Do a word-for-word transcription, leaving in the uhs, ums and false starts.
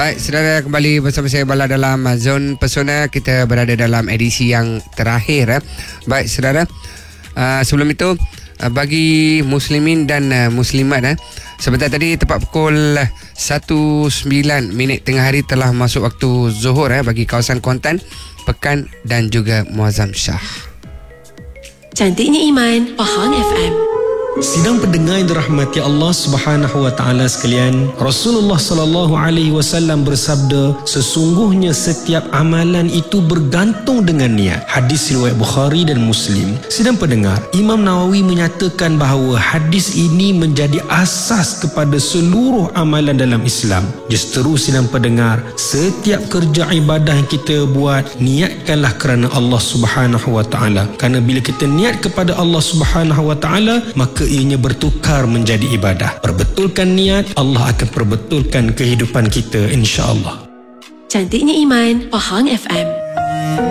Baik, saudara, kembali bersama saya Bala dalam Zone Pesona. Kita berada dalam edisi yang terakhir. Eh. Baik, saudara, uh, sebelum itu uh, bagi muslimin dan uh, muslimat, eh, sebentar tadi tepat pukul satu sembilan minit tengah hari telah masuk waktu Zuhur eh, bagi kawasan Kuantan, Pekan dan juga Muazzam Shah. Cantiknya Iman, Pahang F M. Sidang pendengar yang dirahmati Allah Subhanahu wa taala sekalian, Rasulullah sallallahu alaihi wasallam bersabda, sesungguhnya setiap amalan itu bergantung dengan niat. Hadis riwayat Bukhari dan Muslim. Sidang pendengar, Imam Nawawi menyatakan bahawa hadis ini menjadi asas kepada seluruh amalan dalam Islam. Justeru sidang pendengar, setiap kerja ibadah yang kita buat, niatkanlah kerana Allah Subhanahu wa taala. Kerana bila kita niat kepada Allah Subhanahu wa taala, maka ianya bertukar menjadi ibadah. Perbetulkan niat, Allah akan perbetulkan kehidupan kita, insya-Allah. Cantiknya Iman, Pahang F M.